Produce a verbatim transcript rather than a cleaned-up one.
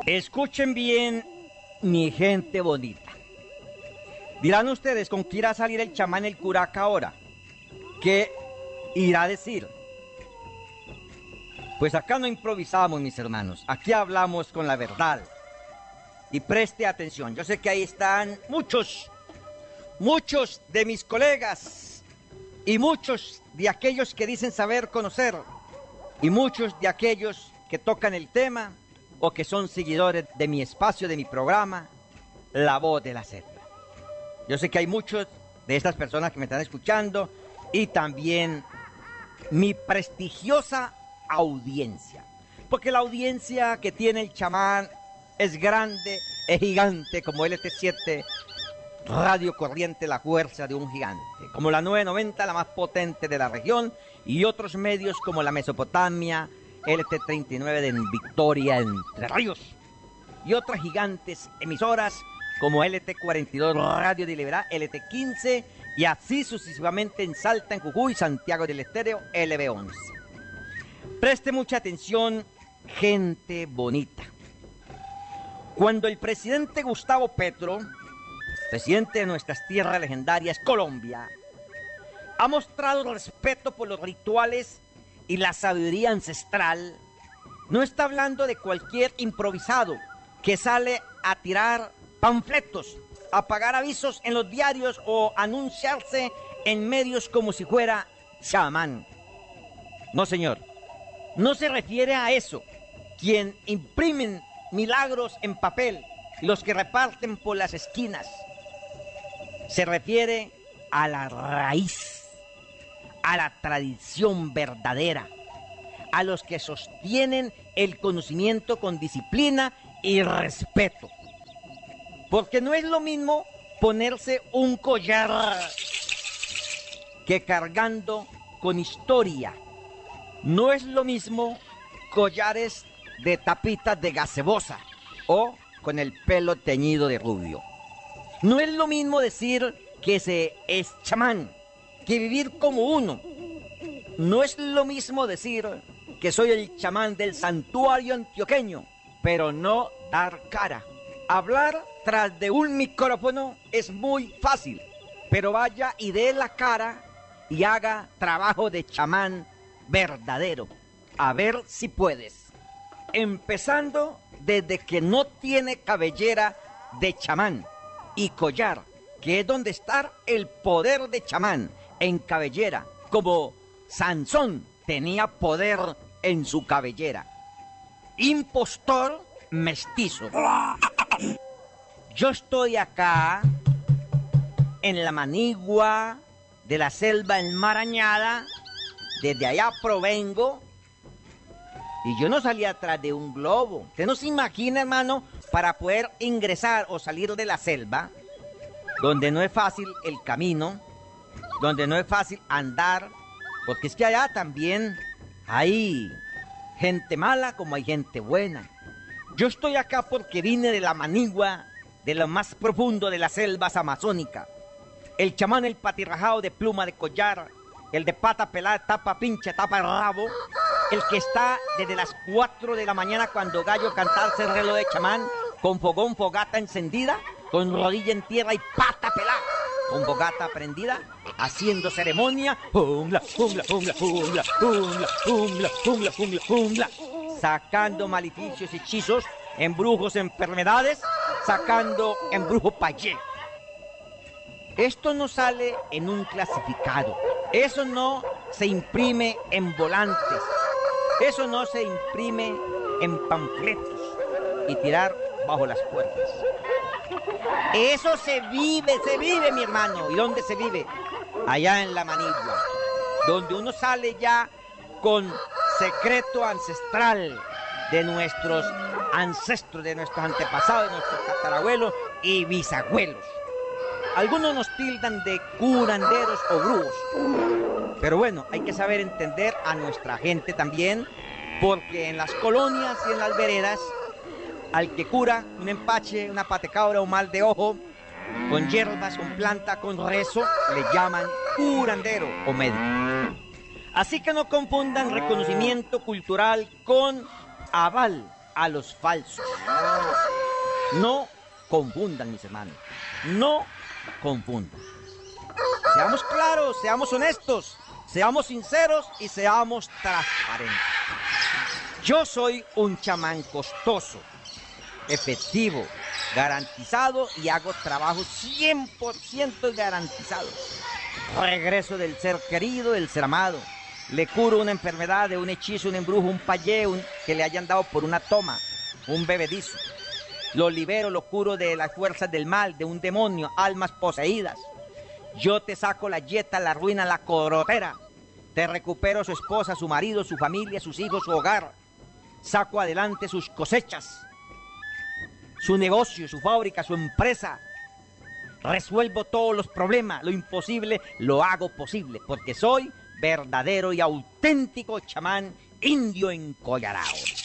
Escuchen bien, mi gente bonita. Dirán ustedes, ¿con qué irá a salir el chamán el curaca ahora? ¿Qué irá a decir? Pues acá no improvisamos, mis hermanos. Aquí hablamos con la verdad. Y preste atención. Yo sé que ahí están muchos, muchos de mis colegas y muchos de aquellos que dicen saber conocer y muchos de aquellos que tocan el tema o que son seguidores de mi espacio, de mi programa, La Voz de la Selva. Yo sé que hay muchos de estas personas que me están escuchando y también mi prestigiosa audiencia. Porque la audiencia que tiene el chamán es grande, es gigante, como L T siete, Radio Corriente, la fuerza de un gigante. Como la nueve noventa, la más potente de la región, y otros medios como la Mesopotamia, L T treinta y nueve de Victoria, Entre Ríos, y otras gigantes emisoras como L T cuarenta y dos, Radio de Liberá, L T quince, y así sucesivamente en Salta, en Jujuy, Santiago del Estero, L B once. Preste mucha atención, gente bonita. Cuando el presidente Gustavo Petro, presidente de nuestras tierras legendarias, Colombia, ha mostrado respeto por los rituales y la sabiduría ancestral, no está hablando de cualquier improvisado que sale a tirar panfletos, a pagar avisos en los diarios o anunciarse en medios como si fuera chamán. No, señor, no se refiere a eso. Quien imprimen milagros en papel y los que reparten por las esquinas, se refiere a la raíz, a la tradición verdadera, a los que sostienen el conocimiento con disciplina y respeto. Porque no es lo mismo ponerse un collar que cargando con historia. No es lo mismo collares de tapitas de gaseosa o con el pelo teñido de rubio. No es lo mismo decir que se es chamán que vivir como uno. No es lo mismo decir que soy el chamán del santuario antioqueño, pero no dar cara. Hablar tras de un micrófono es muy fácil, pero vaya y dé la cara y haga trabajo de chamán verdadero. A ver si puedes. Empezando desde que no tiene cabellera de chamán y collar, que es donde está el poder de chamán, en cabellera, como Sansón tenía poder en su cabellera. Impostor mestizo. Yo estoy acá en la manigua de la selva enmarañada, desde allá provengo, y yo no salí atrás de un globo. Usted no se imagina, hermano, para poder ingresar o salir de la selva, donde no es fácil el camino, donde no es fácil andar, porque es que allá también hay gente mala como hay gente buena. Yo estoy acá porque vine de la manigua, de lo más profundo de las selvas amazónicas. El chamán, el patirrajado de pluma de collar, el de pata pelada, tapa pinche, tapa rabo, el que está desde las cuatro de la mañana cuando gallo cantarse el reloj de chamán, con fogón, fogata encendida, con rodilla en tierra y pata pelada, con fogata prendida, haciendo ceremonia, jungla, jungla, jungla, jungla, jungla, jungla, jungla, jungla, jungla, sacando maleficios, hechizos, embrujos, enfermedades, sacando embrujo payé. Esto no sale en un clasificado, eso no se imprime en volantes, eso no se imprime en panfletos y tirar bajo las puertas. Eso se vive, se vive, mi hermano. ¿Y dónde se vive? Allá en la manigua, donde uno sale ya con secreto ancestral de nuestros ancestros, de nuestros antepasados, de nuestros tatarabuelos y bisabuelos. Algunos nos tildan de curanderos o brujos, pero bueno, hay que saber entender a nuestra gente también, porque en las colonias y en las veredas, al que cura un empache, una patecabra o mal de ojo, con hierbas, con planta, con rezo, le llaman curandero o médico. Así que no confundan reconocimiento cultural con aval a los falsos. No confundan, mis hermanos. No confundan. Seamos claros, seamos honestos, seamos sinceros y seamos transparentes. Yo soy un chamán costoso, efectivo, garantizado y hago trabajo cien por ciento garantizado. Regreso del ser querido, del ser amado. Le curo una enfermedad de un hechizo, un embrujo, un payé, un, que le hayan dado por una toma, un bebedizo. Lo libero, lo curo de las fuerzas del mal, de un demonio, almas poseídas. Yo te saco la yeta, la ruina, la corotera. Te recupero su esposa, su marido, su familia, sus hijos, su hogar. Saco adelante sus cosechas, su negocio, su fábrica, su empresa. Resuelvo todos los problemas, lo imposible lo hago posible, porque soy verdadero y auténtico chamán indio encollarao.